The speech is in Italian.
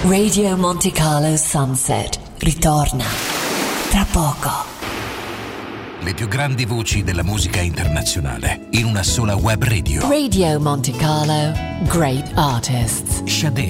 Radio Monte Carlo Sunset ritorna tra poco. Le più grandi voci della musica internazionale in una sola web radio. Radio Monte Carlo, great artists. Sade